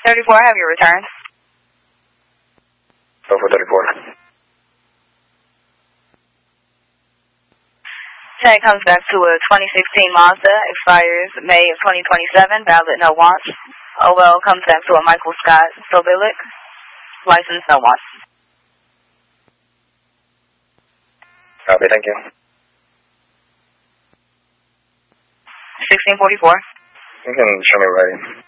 34, have your return. Go for 34. Tag comes back to a 2016 Mazda, expires May of 2027, valid, no wants. OL comes back to a Michael Scott Sobilic, license, no wants. Copy, thank you. 1644. You can show me writing.